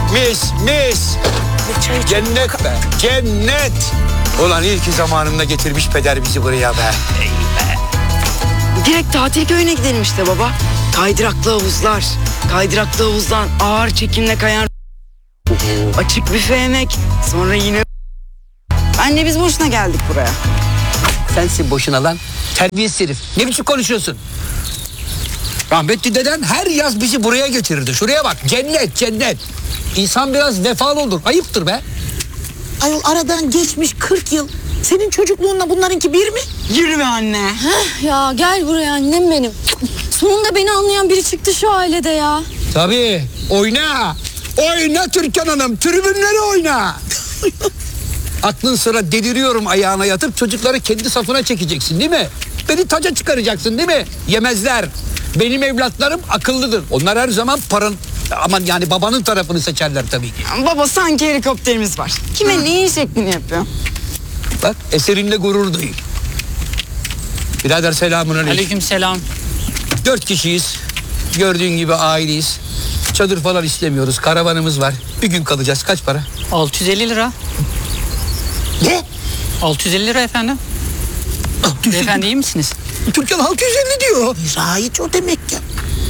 Mis. Cennet be, cennet. Ulan iyi ki zamanında getirmiş peder bizi buraya be. Direkt tatil köyüne gidelim işte baba. Kaydıraklı havuzlar. Kaydıraklı havuzdan ağır çekimle kayan... Açık büfe yemek. Sonra yine... Anne biz boşuna geldik buraya. Sensin boşuna lan. Terbiyesiz herif. Ne biçim konuşuyorsun? Rahmetli deden her yaz bizi buraya getirirdi. Şuraya bak, cennet. İnsan biraz vefalı olur. Ayıptır be. Ayol aradan geçmiş 40 yıl. Senin çocukluğunla bunlarınki bir mi? Yürü be anne. Ya gel buraya annem benim. Sonunda beni anlayan biri çıktı şu ailede ya. Tabii. Oyna. Oyna Türkan Hanım. Tribünleri oyna. Aklın sıra deliriyorum ayağına yatıp çocukları kendi safına çekeceksin değil mi? Beni taca çıkaracaksın değil mi? Yemezler. Benim evlatlarım akıllıdır. Onlar her zaman aman yani babanın tarafını seçerler tabii ki. Baba sanki helikopterimiz var. Kime neyin şeklini yapıyor? Bak eserinle gurur duy. Birader selamünaleyküm. Aleykümselam. 4 kişiyiz. Gördüğün gibi aileyiz. Çadır falan istemiyoruz. Karavanımız var. Bir gün kalacağız. Kaç para? 650 lira. Ne? 650 lira efendim. 650. Beyefendi iyi misiniz? Türkan 650 diyor. Rahiç o demek ya.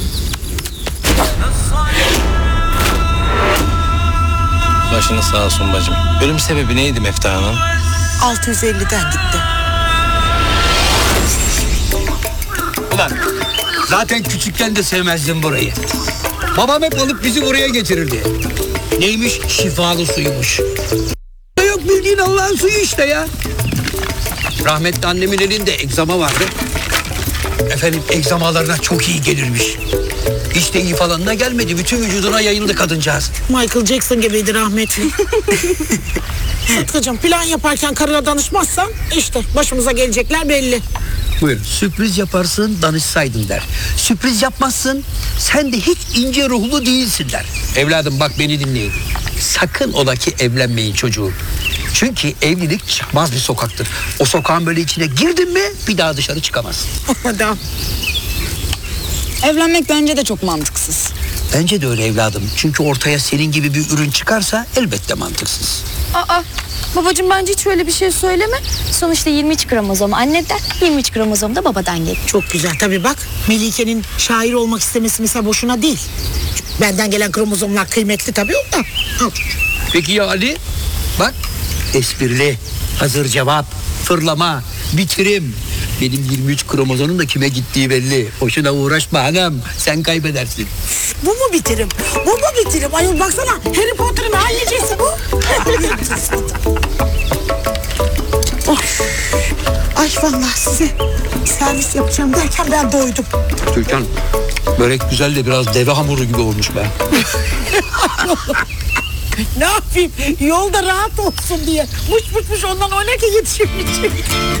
Başınız sağ olsun bacım. Ölüm sebebi neydi Mefta Hanım? 650'den gitti. Ulan zaten küçükken de sevmezdim burayı. Babam hep alıp bizi buraya getirirdi. Neymiş? Şifalı suymuş. Yok bildiğin Allah'ın suyu işte ya. Rahmetli annemin elinde egzama vardı. Efendim egzamalarına çok iyi gelirmiş. Hiç de iyi falan da gelmedi. Bütün vücuduna yayıldı kadıncağız. Michael Jackson gibiydi rahmetli. Sıtkıcığım plan yaparken karına danışmazsan işte başımıza gelecekler belli. Buyurun. Sürpriz yaparsın danışsaydın der. Sürpriz yapmazsın sen de hiç ince ruhlu değilsin der. Evladım bak beni dinleyin. Sakın ola ki evlenmeyin çocuğum. Çünkü evlilik çıkmaz bir sokaktır. O sokağın böyle içine girdin mi bir daha dışarı çıkamazsın. Adam. Evlenmek bence de çok mantıksız. Bence de öyle evladım. Çünkü ortaya senin gibi bir ürün çıkarsa elbette mantıksız. Aa, babacığım bence hiç öyle bir şey söyleme. Sonuçta 23 kromozom anneden, 23 kromozom da babadan geliyor. Çok güzel tabii bak. Melike'nin şair olmak istemesi mesela boşuna değil. Benden gelen kromozomlar kıymetli tabii ondan. Al. Peki ya Ali? Bak esprili, hazır cevap, fırlama, bitirim. Benim 23 kromozonun da kime gittiği belli. Boşuna uğraşma hanım. Sen kaybedersin. Bu mu bitirim? Bu mu bitirim? Ayol baksana Harry Potter'ın hallicesi bu. Of. Ay vallahi size servis yapacağım derken ben doydum. Türkan, börek güzel de biraz deve hamuru gibi olmuş be. Ne yapayım? Yolda rahat olsun diye. Muş ondan oynarken yetişemeyecek.